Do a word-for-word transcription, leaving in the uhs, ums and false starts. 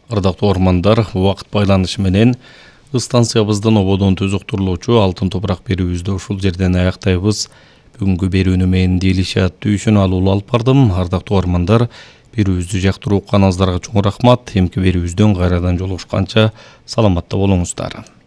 Ардактуу ормандар, убакыт байланышы менен станциябыздын ободон түзүктүрүлүүчү алтын топурак берүүбүздү ушул жерден аяктайбыз. Бүгүнкү берүүнү мен Делишат Түйшүн алуулу алып бардым. Ардактуу ормандар, берүүбүздү жактырып укканыңыздарга чоң рахмат. Эмки берүүбүздөн кайрадан жолугушканча саламатта болуңуздар.